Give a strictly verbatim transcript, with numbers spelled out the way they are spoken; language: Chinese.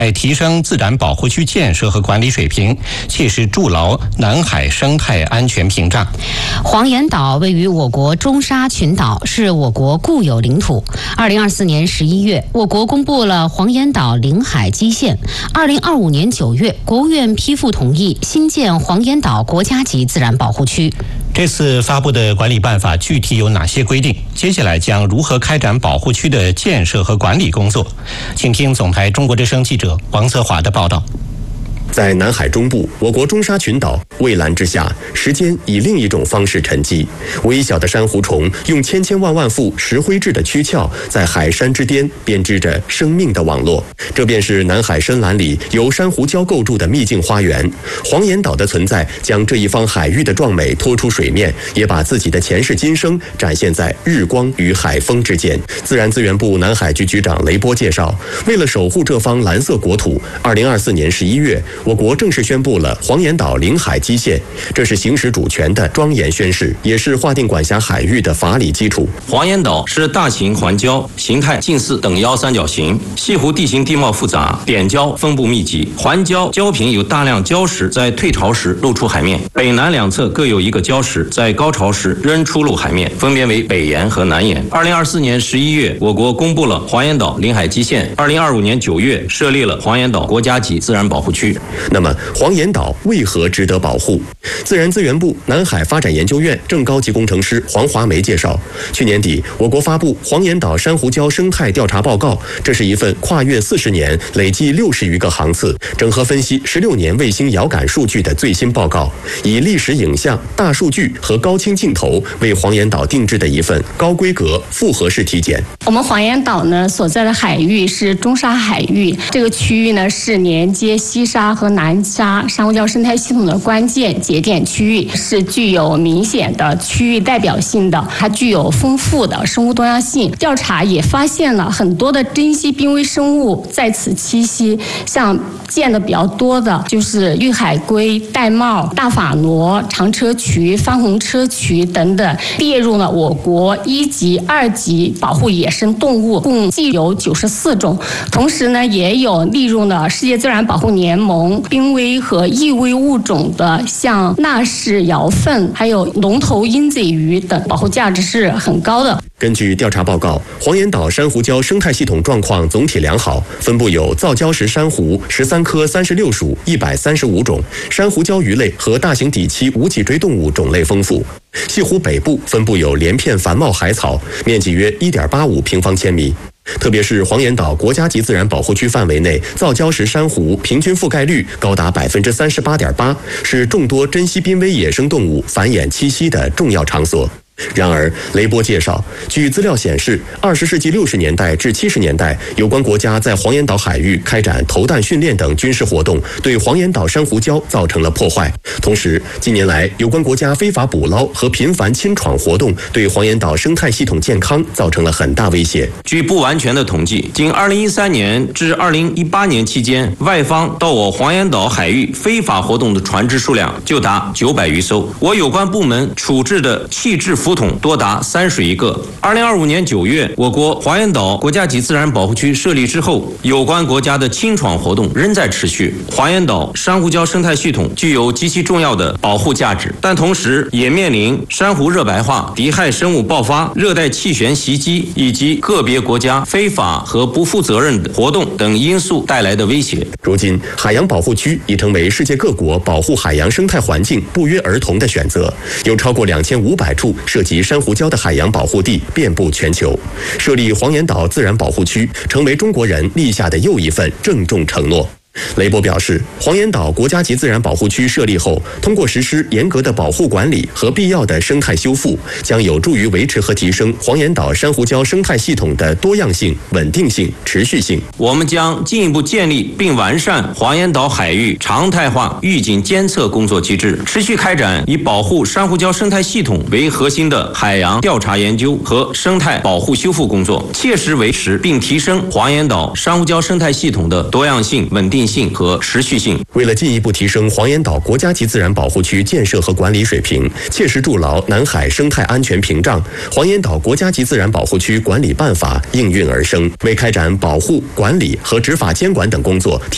来提升自然保护区建设和管理水平，切实筑牢南海生态安全屏障。 黄岩岛位于我国中沙群岛，是我国固有领土。二零二四年十一月，我国公布了黄岩岛领海基线。二零二五年九月，国务院批复同意新建黄岩岛国家级自然保护区。 这次发布的管理办法具体有哪些规定？接下来将如何开展保护区的建设和管理工作？请听总台中国之声记者王泽华的报道。 在南海中部，我国中沙群岛蔚蓝之下，时间以另一种方式沉积。微小的珊瑚虫用千千万万副石灰质的躯壳，在海山之巅编织着生命的网络。这便是南海深蓝里由珊瑚礁构筑的秘境花园。黄岩岛的存在，将这一方海域的壮美拖出水面，也把自己的前世今生展现在日光与海风之间。自然资源部南海局局长雷波介绍，为了守护这方蓝色国土，二零二四年十一月。我国正式宣布了黄岩岛领海基线，这是行使主权的庄严宣示，也是划定管辖海域的法理基础。 黄岩岛是大型环礁，形态近似等腰三角形，西湖地形地貌复杂，点礁分布密集，环礁礁坪有大量礁石在退潮时露出海面，北南两侧各有一个礁石在高潮时仍出露海面，分别为北岩和南岩。二零二四年十一月，我国公布了黄岩岛领海基线。二零二五年九月，设立了黄岩岛国家级自然保护区。 那么，黄岩岛为何值得保护？自然资源部南海发展研究院正高级工程师黄华梅介绍，去年底，我国发布黄岩岛珊瑚礁生态调查报告，这是一份跨越四十年、累计六十余个航次、整合分析十六年卫星遥感数据的最新报告，以历史影像、大数据和高清镜头为黄岩岛定制的一份高规格复合式体检。 我们黄岩岛呢所在的海域是中沙海域，这个区域呢是连接西沙和南沙珊瑚礁生态系统的关键节点区域，是具有明显的区域代表性的，它具有丰富的生物多样性。调查也发现了很多的珍稀濒危生物在此栖息，像见的比较多的就是玉海龟、玳瑁、大法螺、长车渠、番红车渠等等，列入了我国一级、二级保护野生动物，共计有九十四种。同时呢，也有列入了世界自然保护联盟濒危和易危物种的，像纳氏瑶凤，还有龙头鹰嘴鱼等，保护价值是很高的。 根据调查报告，黄岩岛珊瑚礁生态系统状况总体良好，分布有造礁石珊瑚十三科三十六属一百三十五种，珊瑚礁鱼类和大型底栖无脊椎动物种类丰富。西湖北部分布有连片繁茂海草，面积约 一点八五平方千米。特别是黄岩岛国家级自然保护区范围内，造礁石珊瑚平均覆盖率高达百分之三十八点八，是众多珍稀濒危野生动物繁衍栖息的重要场所。然而，雷波介绍，据资料显示，二十世纪六十年代至七十年代，有关国家在黄岩岛海域开展投弹训练等军事活动，对黄岩岛珊瑚礁造成了破坏。同时，近年来有关国家非法捕捞和频繁侵闯活动，对黄岩岛生态系统健康造成了很大威胁。 据不完全的统计，仅二零一三年至二零一八年期间，外方到我黄岩岛海域非法活动的船只数量就达九百余艘，我有关部门处置的弃置浮桶多达三十一个。二零二五年九月，我国黄岩岛国家级自然保护区设立之后，有关国家的侵闯活动仍在持续。黄岩岛珊瑚礁生态系统具有极其重要的保护价值，但同时也面临珊瑚热白化、敌害生物爆发、热带气旋袭击以及个别国家非法和不负责任的活动等因素带来的威胁。 如今，海洋保护区已成为世界各国保护海洋生态环境不约而同的选择，有超过两千五百处涉及珊瑚礁的海洋保护地遍布全球。设立黄岩岛自然保护区，成为中国人立下的又一份郑重承诺。雷波表示，黄岩岛国家级自然保护区设立后，通过实施严格的保护管理和必要的生态修复，将有助于维持和提升黄岩岛珊瑚礁生态系统的多样性、稳定性、持续性。 我们将进一步建立并完善黄岩岛海域常态化预警监测工作机制，持续开展以保护珊瑚礁生态系统为核心的海洋调查研究和生态保护修复工作，切实维持并提升黄岩岛珊瑚礁生态系统的多样性、稳定性和持续性。 为了进一步提升黄岩岛国家级自然保护区建设和管理水平，切实筑牢南海生态安全屏障，黄岩岛国家级自然保护区管理办法应运而生，为开展保护、管理和执法监管等工作